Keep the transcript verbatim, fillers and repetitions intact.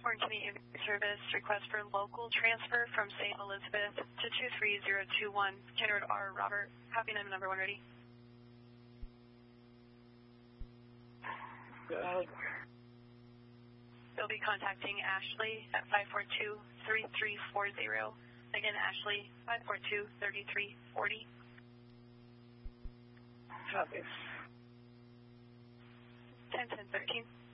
Orange County Service request for local transfer from Saint Elizabeth to two three zero two one. Generate R. Robert. Copy item number one ready. Go ahead. They'll be contacting Ashley at five four two, three three four zero. Again, Ashley, five four two, three three four zero. Copy. ten ten thirteen.